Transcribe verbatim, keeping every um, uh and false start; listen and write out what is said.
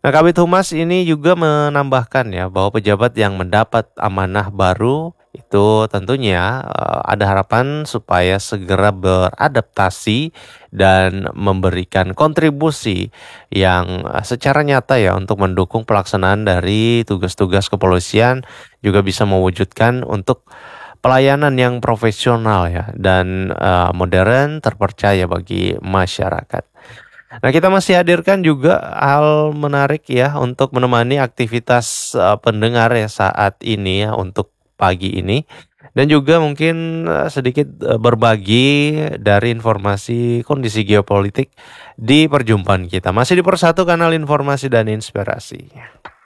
Nah, Kabid Humas ini juga menambahkan ya bahwa pejabat yang mendapat amanah baru itu tentunya eh, ada harapan supaya segera beradaptasi dan memberikan kontribusi yang eh, secara nyata ya untuk mendukung pelaksanaan dari tugas-tugas kepolisian, juga bisa mewujudkan untuk pelayanan yang profesional ya dan eh, modern terpercaya bagi masyarakat. Nah, kita masih hadirkan juga hal menarik ya untuk menemani aktivitas eh, pendengar ya saat ini ya untuk pagi ini, dan juga mungkin eh, sedikit eh, berbagi dari informasi kondisi geopolitik di perjumpaan kita. Masih di Persatu, kanal informasi dan inspirasi.